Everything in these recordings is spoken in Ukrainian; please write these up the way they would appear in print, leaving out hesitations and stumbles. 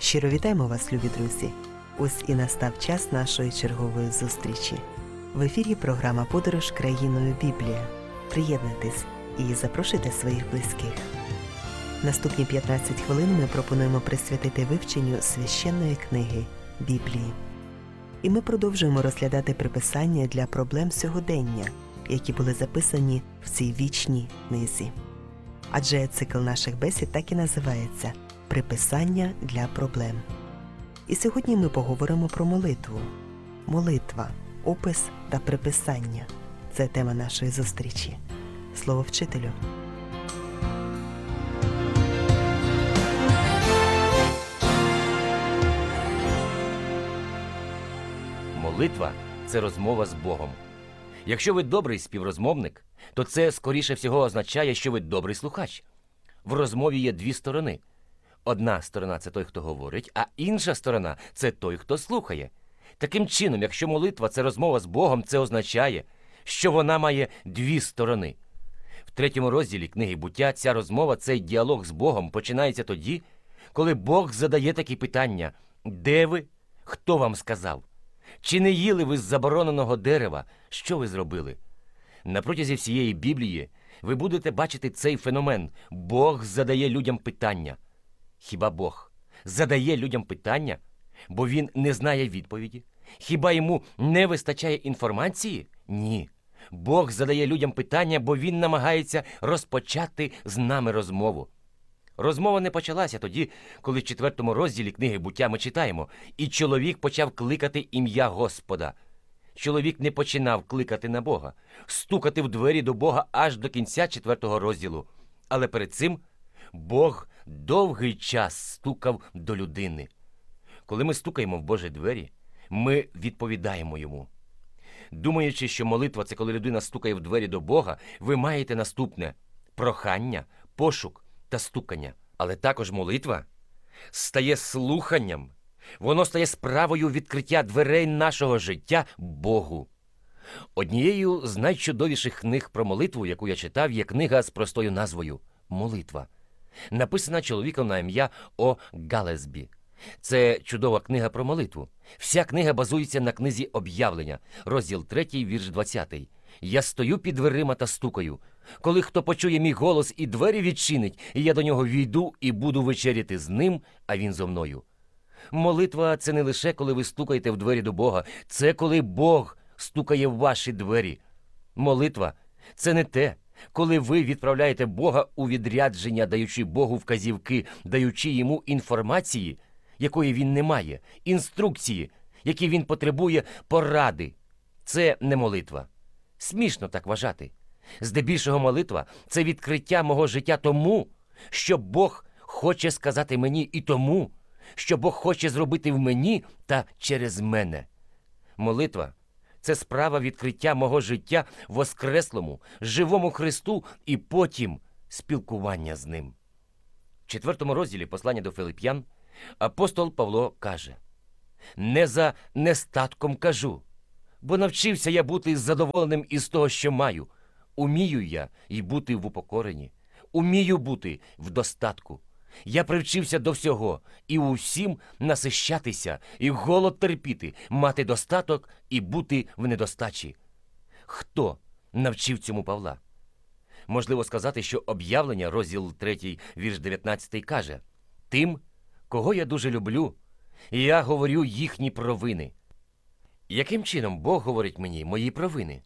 Щиро вітаємо вас, любі друзі! Ось і настав час нашої чергової зустрічі. В ефірі програма «Подорож країною Біблія». Приєднуйтесь і запрошуйте своїх близьких. Наступні 15 хвилин ми пропонуємо присвятити вивченню священної книги Біблії. І ми продовжуємо розглядати приписання для проблем сьогодення, які були записані в цій вічній книзі. Адже цикл наших бесід так і називається «Приписання для проблем». І сьогодні ми поговоримо про молитву. Молитва, опис та приписання – це тема нашої зустрічі. Слово вчителю. Молитва – це розмова з Богом. Якщо ви добрий співрозмовник, то це, скоріше всього, означає, що ви добрий слухач. В розмові є дві сторони. Одна сторона – це той, хто говорить, а інша сторона – це той, хто слухає. Таким чином, якщо молитва – це розмова з Богом, це означає, що вона має дві сторони. В 3 розділі книги «Буття» ця розмова, цей діалог з Богом починається тоді, коли Бог задає такі питання: «Де ви? Хто вам сказав? Чи не їли ви з забороненого дерева? Що ви зробили?» На протязі всієї Біблії ви будете бачити цей феномен. Бог задає людям питання. Хіба Бог задає людям питання, бо Він не знає відповіді? Хіба йому не вистачає інформації? Ні. Бог задає людям питання, бо Він намагається розпочати з нами розмову. Розмова не почалася тоді, коли в 4 розділі книги «Буття» ми читаємо: «І чоловік почав кликати ім'я Господа». Чоловік не починав кликати на Бога, стукати в двері до Бога аж до кінця 4 розділу. Але перед цим Бог довгий час стукав до людини. Коли ми стукаємо в Божі двері, ми відповідаємо Йому. Думаючи, що молитва – це коли людина стукає в двері до Бога, ви маєте наступне – прохання, пошук та стукання. Але також молитва стає слуханням. Воно стає справою відкриття дверей нашого життя Богу. Однією з найчудовіших книг про молитву, яку я читав, є книга з простою назвою «Молитва», написана чоловіком на ім'я О. Галлесбі. Це чудова книга про молитву. Вся книга базується на книзі «Об'явлення», розділ 3, вірш 20. «Я стою під дверима та стукаю. Коли хто почує мій голос і двері відчинить, і я до нього війду і буду вечеряти з ним, а він зо мною». Молитва – це не лише коли ви стукаєте в двері до Бога, це коли Бог стукає в ваші двері. Молитва – це не те, коли ви відправляєте Бога у відрядження, даючи Богу вказівки, даючи Йому інформації, якої Він не має, інструкції, які Він потребує, поради. Це не молитва. Смішно так вважати. Здебільшого молитва – це відкриття мого життя тому, що Бог хоче сказати мені, і тому, що Бог хоче зробити в мені та через мене. Молитва – це справа відкриття мого життя воскреслому, живому Христу і потім спілкування з Ним. В 4 розділі послання до Филип'ян апостол Павло каже: «Не за нестатком кажу, бо навчився я бути задоволеним із того, що маю. Умію я й бути в упокоренні, умію бути в достатку. Я привчився до всього, і у всім насищатися, і голод терпіти, мати достаток і бути в недостачі». Хто навчив цьому Павла? Можливо сказати, що Об'явлення, розділ 3, вірш 19, каже: «Тим, кого я дуже люблю, я говорю їхні провини». Яким чином Бог говорить мені мої провини?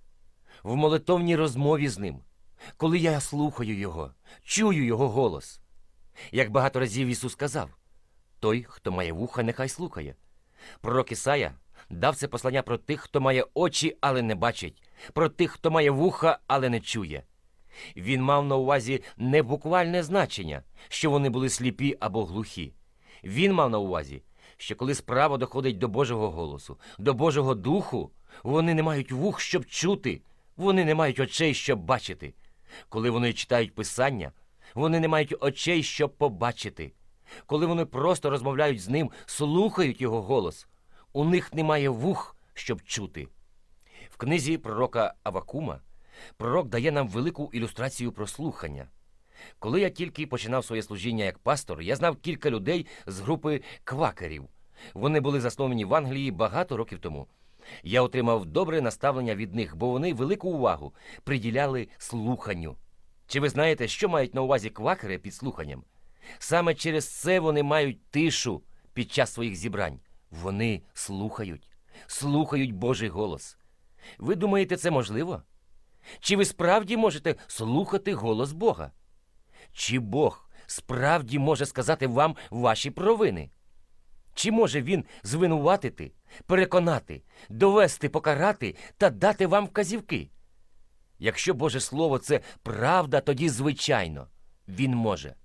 В молитовній розмові з Ним, коли я слухаю Його, чую Його голос. Як багато разів Ісус сказав: «Той, хто має вуха, нехай слухає». Пророк Ісая дав це послання про тих, хто має очі, але не бачить, про тих, хто має вуха, але не чує. Він мав на увазі не буквальне значення, що вони були сліпі або глухі. Він мав на увазі, що коли справа доходить до Божого голосу, до Божого духу, вони не мають вух, щоб чути, вони не мають очей, щоб бачити. Коли вони читають Писання, вони не мають очей, щоб побачити. Коли вони просто розмовляють з Ним, слухають Його голос, у них немає вух, щоб чути. В книзі пророка Авакума пророк дає нам велику ілюстрацію про слухання. Коли я тільки починав своє служіння як пастор, я знав кілька людей з групи квакерів. Вони були засновані в Англії багато років тому. Я отримав добре наставлення від них, бо вони велику увагу приділяли слуханню. Чи ви знаєте, що мають на увазі квакери під слуханням? Саме через це вони мають тишу під час своїх зібрань. Вони слухають Божий голос. Ви думаєте, це можливо? Чи ви справді можете слухати голос Бога? Чи Бог справді може сказати вам ваші провини? Чи може Він звинуватити, переконати, довести, покарати та дати вам вказівки? Якщо Боже Слово – це правда, тоді, звичайно, Він може.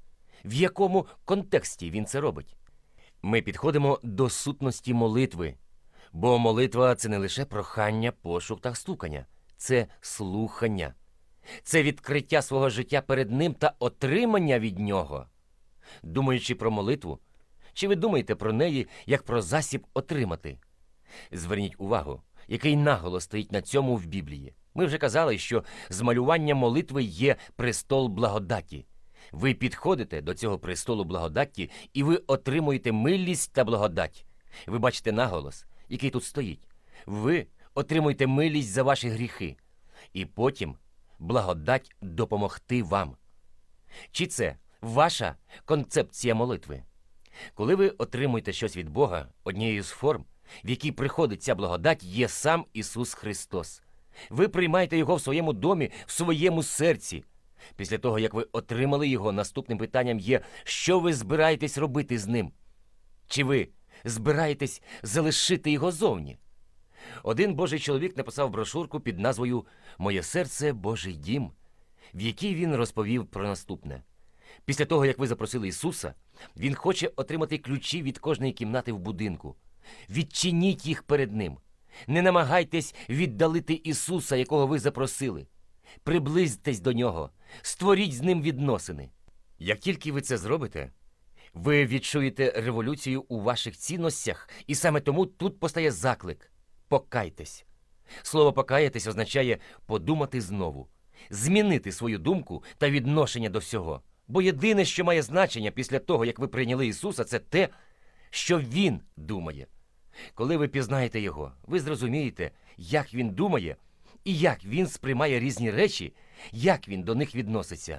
В якому контексті Він це робить? Ми підходимо до сутності молитви, бо молитва – це не лише прохання, пошук та стукання. Це слухання. Це відкриття свого життя перед Ним та отримання від Нього. Думаючи про молитву, чи ви думаєте про неї, як про засіб отримати? Зверніть увагу, який наголос стоїть на цьому в Біблії. Ми вже казали, що змалювання молитви є престол благодаті. Ви підходите до цього престолу благодаті, і ви отримуєте милість та благодать. Ви бачите наголос, який тут стоїть. Ви отримуєте милість за ваші гріхи. І потім благодать допомогти вам. Чи це ваша концепція молитви? Коли ви отримуєте щось від Бога, однією з форм, в якій приходить ця благодать, є сам Ісус Христос. Ви приймаєте Його в своєму домі, в своєму серці. Після того, як ви отримали Його, наступним питанням є, що ви збираєтесь робити з Ним? Чи ви збираєтесь залишити Його зовні? Один Божий чоловік написав брошурку під назвою «Моє серце – Божий дім», в якій він розповів про наступне. Після того, як ви запросили Ісуса, Він хоче отримати ключі від кожної кімнати в будинку. Відчиніть їх перед Ним. Не намагайтесь віддалити Ісуса, якого ви запросили. Приблизьтесь до Нього, створіть з Ним відносини. Як тільки ви це зробите, ви відчуєте революцію у ваших цінностях, і саме тому тут постає заклик – покайтесь. Слово «покаятись» означає подумати знову, змінити свою думку та відношення до всього. Бо єдине, що має значення після того, як ви прийняли Ісуса, це те, що Він думає. Коли ви пізнаєте Його, ви зрозумієте, як Він думає і як Він сприймає різні речі, як Він до них відноситься.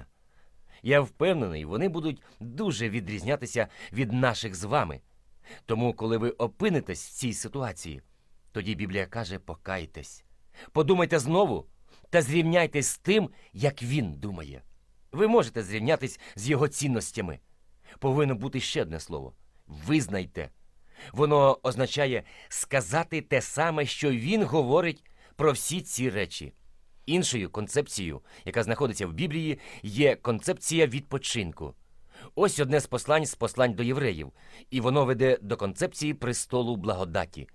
Я впевнений, вони будуть дуже відрізнятися від наших з вами. Тому, коли ви опинитесь в цій ситуації, тоді Біблія каже «покайтесь». Подумайте знову та зрівняйтесь з тим, як Він думає. Ви можете зрівнятись з Його цінностями. Повинно бути ще одне слово – визнайте. Воно означає сказати те саме, що Він говорить про всі ці речі. Іншою концепцією, яка знаходиться в Біблії, є концепція відпочинку. Ось одне з послань до євреїв, і воно веде до концепції престолу благодаті.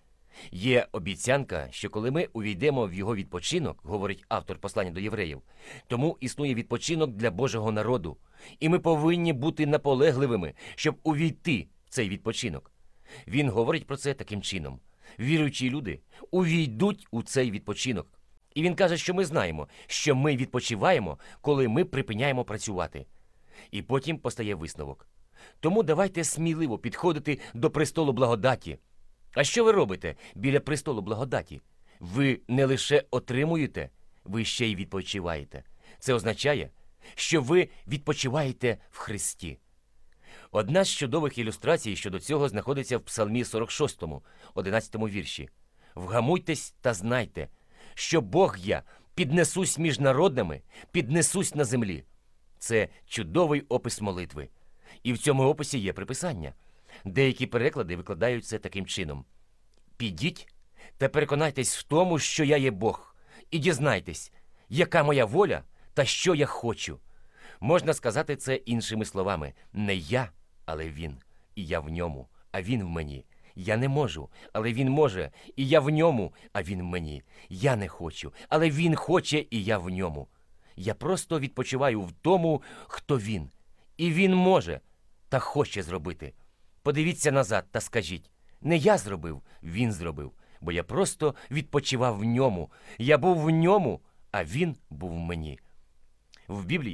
Є обіцянка, що коли ми увійдемо в його відпочинок, говорить автор послання до євреїв, тому існує відпочинок для Божого народу, і ми повинні бути наполегливими, щоб увійти в цей відпочинок. Він говорить про це таким чином. Віруючі люди увійдуть у цей відпочинок. І він каже, що ми знаємо, що ми відпочиваємо, коли ми припиняємо працювати. І потім постає висновок. Тому давайте сміливо підходити до престолу благодаті. А що ви робите біля престолу благодаті? Ви не лише отримуєте, ви ще й відпочиваєте. Це означає, що ви відпочиваєте в Христі. Одна з чудових ілюстрацій щодо цього знаходиться в Псалмі 46, 11 вірші. «Вгамуйтесь та знайте, що Бог я піднесусь між народами, піднесусь на землі». Це чудовий опис молитви. І в цьому описі є приписання. Деякі переклади викладають це таким чином. «Підіть та переконайтесь в тому, що я є Бог, і дізнайтесь, яка моя воля та що я хочу». Можна сказати це іншими словами. Не я, але Він, і я в ньому, а Він в мені. Я не можу, але Він може, і я в ньому, а Він в мені. Я не хочу, але Він хоче, і я в ньому. Я просто відпочиваю в тому, хто Він. І Він може та хоче зробити. Подивіться назад та скажіть, не я зробив, Він зробив, бо я просто відпочивав в ньому. Я був в ньому, а Він був в мені. В Біблії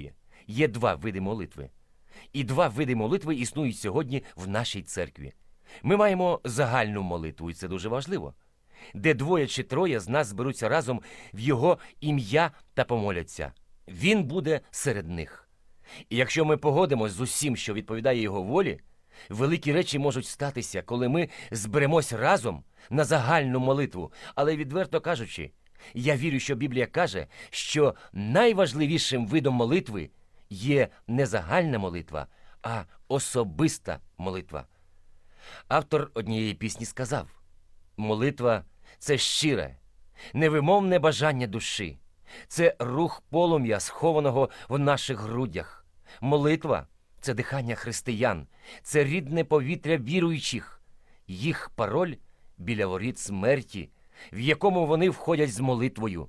є два види молитви. І два види молитви існують сьогодні в нашій церкві. Ми маємо загальну молитву, і це дуже важливо, де двоє чи троє з нас зберуться разом в Його ім'я та помоляться. Він буде серед них. І якщо ми погодимось з усім, що відповідає Його волі, великі речі можуть статися, коли ми зберемось разом на загальну молитву. Але, відверто кажучи, я вірю, що Біблія каже, що найважливішим видом молитви є не загальна молитва, а особиста молитва. Автор однієї пісні сказав: молитва – це щире, невимовне бажання душі, це рух полум'я, схованого в наших грудях. Молитва – це дихання християн, це рідне повітря віруючих, їх пароль біля воріт смерті, в якому вони входять з молитвою.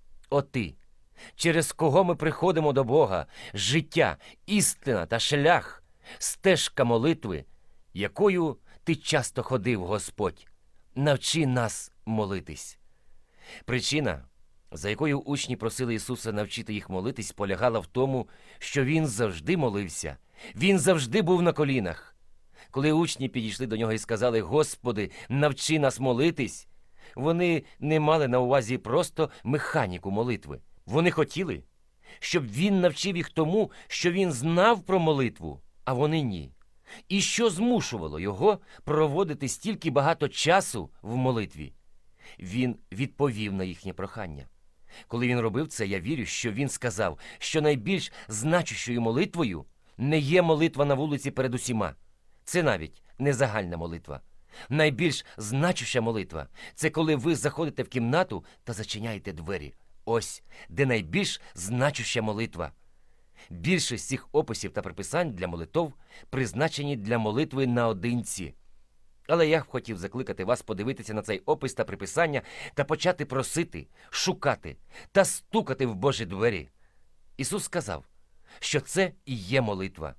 О ти, через кого ми приходимо до Бога, життя, істина та шлях, стежка молитви, якою ти часто ходив, Господь, навчи нас молитись. Причина, за якою учні просили Ісуса навчити їх молитись, полягала в тому, що Він завжди молився, Він завжди був на колінах. Коли учні підійшли до Нього і сказали: «Господи, навчи нас молитись», вони не мали на увазі просто механіку молитви. Вони хотіли, щоб Він навчив їх тому, що Він знав про молитву, а вони ні. І що змушувало Його проводити стільки багато часу в молитві? Він відповів на їхнє прохання. Коли Він робив це, я вірю, що Він сказав, що найбільш значущою молитвою не є молитва на вулиці перед усіма. Це навіть не загальна молитва. Найбільш значуща молитва – це коли ви заходите в кімнату та зачиняєте двері. Ось де найбільш значуща молитва. Більшість цих описів та приписань для молитов призначені для молитви наодинці. Але я б хотів закликати вас подивитися на цей опис та приписання та почати просити, шукати та стукати в Божі двері. Ісус сказав, що це і є молитва.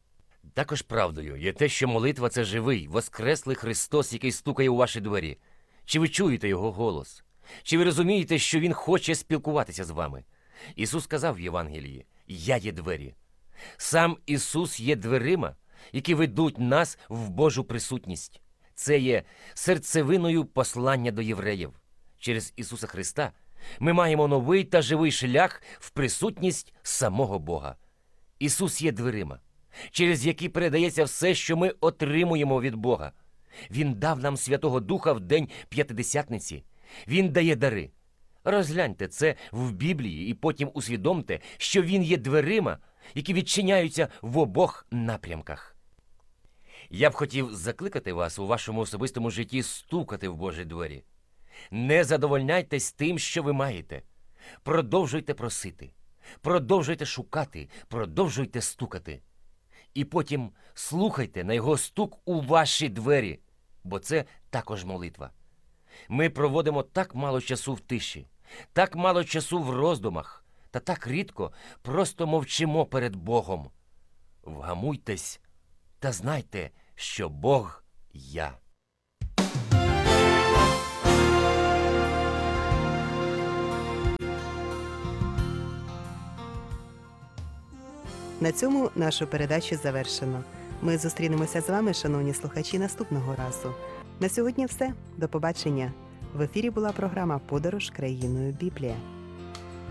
Також правдою є те, що молитва – це живий, воскреслий Христос, який стукає у ваші двері. Чи ви чуєте Його голос? Чи ви розумієте, що Він хоче спілкуватися з вами? Ісус сказав в Євангелії: «Я є двері». Сам Ісус є дверима, які ведуть нас в Божу присутність. Це є серцевиною послання до євреїв. Через Ісуса Христа ми маємо новий та живий шлях в присутність самого Бога. Ісус є дверима, через які передається все, що ми отримуємо від Бога. Він дав нам Святого Духа в день П'ятидесятниці. Він дає дари. Розгляньте це в Біблії і потім усвідомте, що Він є дверима, які відчиняються в обох напрямках. Я б хотів закликати вас у вашому особистому житті стукати в Божі двері. Не задовольняйтесь тим, що ви маєте. Продовжуйте просити, продовжуйте шукати, продовжуйте стукати. І потім слухайте на Його стук у ваші двері, бо це також молитва. Ми проводимо так мало часу в тиші, так мало часу в роздумах, та так рідко просто мовчимо перед Богом. Вгамуйтесь та знайте, що Бог – я. На цьому нашу передачу завершено. Ми зустрінемося з вами, шановні слухачі, наступного разу. На сьогодні все. До побачення. В ефірі була програма «Подорож країною Біблія».